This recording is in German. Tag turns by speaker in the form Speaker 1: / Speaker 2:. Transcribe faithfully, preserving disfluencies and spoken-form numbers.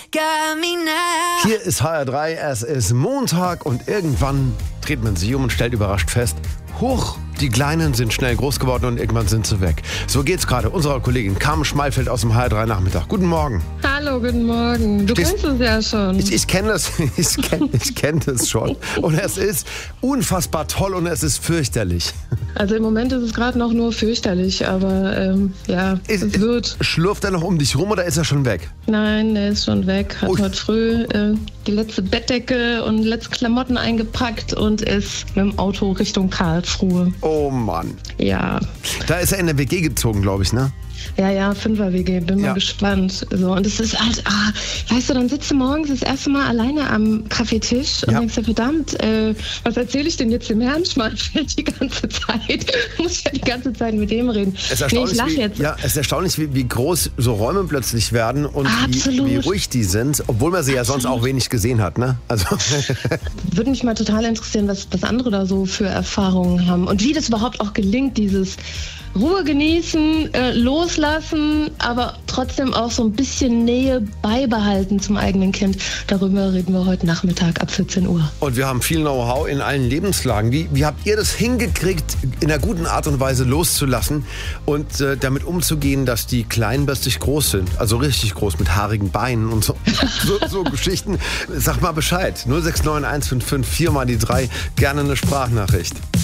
Speaker 1: Hier ist H R drei, es ist Montag und irgendwann dreht man sich um und stellt überrascht fest, huch, die Kleinen sind schnell groß geworden und irgendwann sind sie weg. So geht's gerade unserer Kollegin Carmen Schmalfeld aus dem H R drei Nachmittag. Guten Morgen.
Speaker 2: Hallo, guten Morgen. Du
Speaker 1: Stehst,
Speaker 2: kennst es ja schon.
Speaker 1: Ich, ich kenne das, ich kenne ich kenn das schon. Und es ist unfassbar toll und es ist fürchterlich.
Speaker 2: Also im Moment ist es gerade noch nur fürchterlich, aber ähm, ja,
Speaker 1: Ist,
Speaker 2: es wird.
Speaker 1: Schlurft er noch um dich rum oder ist er schon weg?
Speaker 2: Nein, der ist schon weg. Hat
Speaker 1: Ui.
Speaker 2: heute früh äh, die letzte Bettdecke und letzte Klamotten eingepackt und ist mit dem Auto Richtung Karlsruhe.
Speaker 1: Oh Mann.
Speaker 2: Ja.
Speaker 1: Da ist er in der W G gezogen, glaube ich, ne?
Speaker 2: Ja, ja, Fünfer-W G, bin
Speaker 1: Ja.
Speaker 2: mal gespannt. So, und es ist halt, ah, weißt du, dann sitzt du morgens das erste Mal alleine am Kaffeetisch und
Speaker 1: Ja.
Speaker 2: denkst dir, verdammt, äh, was erzähle ich denn jetzt dem Herrn Schmalfeld die ganze Zeit? Muss ja die ganze Zeit mit dem reden.
Speaker 1: Es ist
Speaker 2: Nee,
Speaker 1: erstaunlich,
Speaker 2: ich lach
Speaker 1: wie,
Speaker 2: jetzt.
Speaker 1: ja, es ist erstaunlich wie, wie groß so Räume plötzlich werden und wie,
Speaker 2: Absolut.
Speaker 1: wie ruhig die sind, obwohl man sie ja sonst auch wenig gesehen hat, ne? Also
Speaker 2: Würde mich mal total interessieren, was, was andere da so für Erfahrungen haben und wie das überhaupt auch gelingt, dieses Ruhe genießen, äh, loslassen, aber trotzdem auch so ein bisschen Nähe beibehalten zum eigenen Kind. Darüber reden wir heute Nachmittag ab vierzehn Uhr.
Speaker 1: und wir haben viel Know-how in allen Lebenslagen. Wie, wie habt ihr das hingekriegt, in einer guten Art und Weise loszulassen und äh, damit umzugehen, dass die Kleinen plötzlich groß sind? Also richtig groß, mit haarigen Beinen und so, so, so Geschichten. Sag mal Bescheid. null sechs neun eins fünf fünf vier mal die drei. Gerne eine Sprachnachricht.